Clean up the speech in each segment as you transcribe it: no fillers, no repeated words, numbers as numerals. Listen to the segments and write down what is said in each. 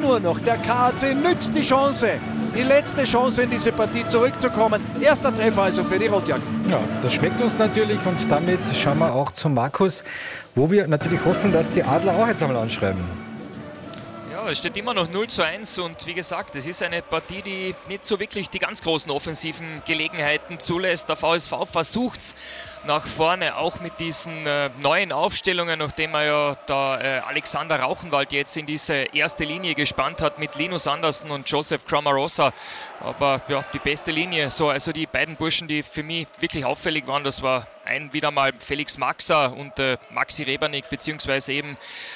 nur noch. Der KAC nützt die Chance. Die letzte Chance in diese Partie zurückzukommen. Erster Treffer also für die Rotjacken. Ja, das schmeckt uns natürlich und damit schauen wir auch zu Markus, wo wir natürlich hoffen, dass die Adler auch jetzt einmal anschreiben. Ja, es steht immer noch 0:1 und wie gesagt, es ist eine Partie, die nicht so wirklich die ganz großen offensiven Gelegenheiten zulässt. Der VSV versucht es nach vorne, auch mit diesen neuen Aufstellungen, nachdem er ja da Alexander Rauchenwald jetzt in diese erste Linie gespannt hat mit Linus Andersen und Joseph Cramarossa. Aber ja, die beste Linie, so, also die beiden Burschen, die für mich wirklich auffällig waren, das war wieder mal Felix Maxer und Maxi Rebernik, beziehungsweise eben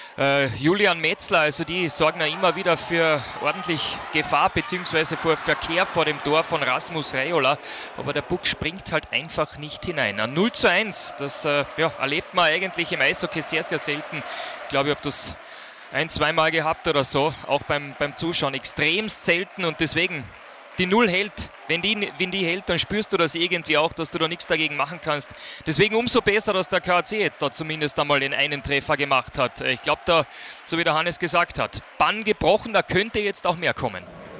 Julian Metzler. Also die sorgen ja immer wieder für ordentlich Gefahr, beziehungsweise für Verkehr vor dem Tor von Rasmus Reiola. Aber der Puck springt halt einfach nicht hinein. Ein 0:1, das erlebt man eigentlich im Eishockey sehr, sehr selten. Ich glaube, ich habe das zweimal gehabt oder so, auch beim Zuschauen. Extremst selten und deswegen die Null hält. Wenn die hält, dann spürst du das irgendwie auch, dass du da nichts dagegen machen kannst. Deswegen umso besser, dass der KAC jetzt da zumindest einmal den einen Treffer gemacht hat. Ich glaube, da, so wie der Hannes gesagt hat, Bann gebrochen, da könnte jetzt auch mehr kommen.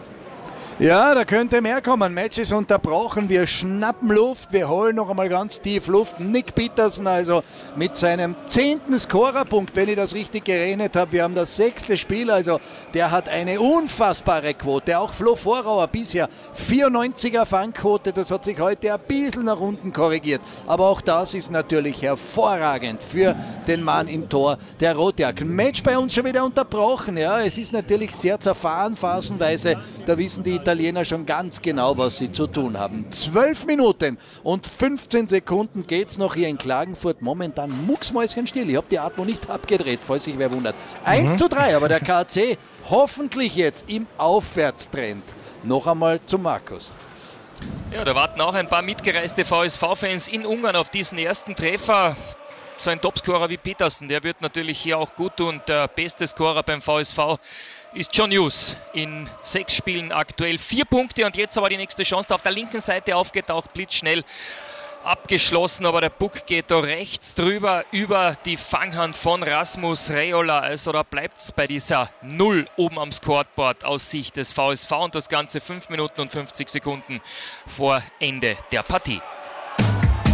Ja, da könnte mehr kommen. Match ist unterbrochen. Wir schnappen Luft. Wir holen noch einmal ganz tief Luft. Nick Peterson also mit seinem 10. Scorerpunkt, wenn ich das richtig gerechnet habe. Wir haben das 6. Spiel. Also der hat eine unfassbare Quote. Auch Flo Vorauer bisher 94er Fangquote. Das hat sich heute ein bisschen nach unten korrigiert. Aber auch das ist natürlich hervorragend für den Mann im Tor der Rotjacken. Match bei uns schon wieder unterbrochen. Ja, es ist natürlich sehr zerfahren phasenweise. Da wissen die Italiener schon ganz genau, was sie zu tun haben. 12 Minuten und 15 Sekunden geht es noch hier in Klagenfurt. Momentan mucksmäuschenstill. Ich habe die Atmo nicht abgedreht, falls sich wer wundert. 1:3, aber der KAC hoffentlich jetzt im Aufwärtstrend. Noch einmal zu Markus. Ja, da warten auch ein paar mitgereiste VSV-Fans in Ungarn auf diesen ersten Treffer. So ein Topscorer wie Petersen, der wird natürlich hier auch gut tun. Der beste Scorer beim VSV ist John Hughes in 6 Spielen aktuell. 4 Punkte und jetzt aber die nächste Chance auf der linken Seite aufgetaucht, blitzschnell abgeschlossen, aber der Puck geht da rechts drüber über die Fanghand von Rasmus Reiola. Also da bleibt es bei dieser 0 oben am Scoreboard aus Sicht des VSV und das Ganze 5 Minuten und 50 Sekunden vor Ende der Partie.